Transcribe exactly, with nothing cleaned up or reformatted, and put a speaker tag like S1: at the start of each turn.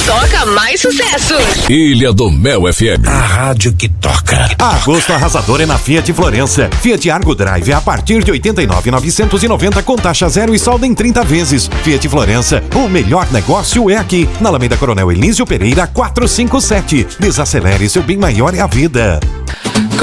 S1: toca mais sucessos.
S2: Ilha do Mel F M.
S3: A rádio que toca.
S4: Agosto arrasador é na Fiat Florença. Fiat Argo Drive a partir de oitenta e nove mil novecentos e noventa com taxa zero e saldo em trinta vezes. Fiat Florença, o melhor negócio é aqui. Na Alameda Coronel Elísio Pereira quatrocentos e cinquenta e sete. Desacelere, seu bem maior é a vida.